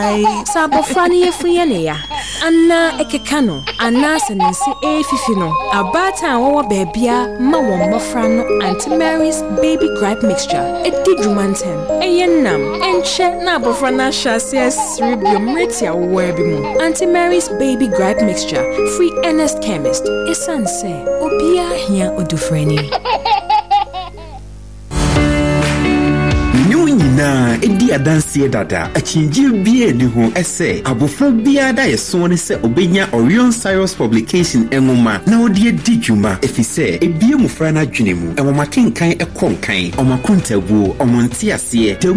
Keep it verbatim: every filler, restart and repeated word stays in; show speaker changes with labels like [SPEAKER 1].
[SPEAKER 1] Why? Sabo Franny Friania. Anna Ekekano, Anna Senensi A Fifino, Abata Wawa Babia, Mawa Mofrano, Auntie Mary's baby gripe mixture. It did romantem, a yenam, and chet nabofrana shassias ribium retia webimu. Auntie Mary's baby gripe mixture, free Ernest Chemist. Esan say, Obia here Odufreni.
[SPEAKER 2] Na edi adansie dada achinji bia ni ho ese abofo bia da yeso ne se obenya Orion Cyrus publication enwoma na odi edi dwuma efise ebie mufra na dwene mu enwoma kenkan ekonkan omakontabuo omonte ase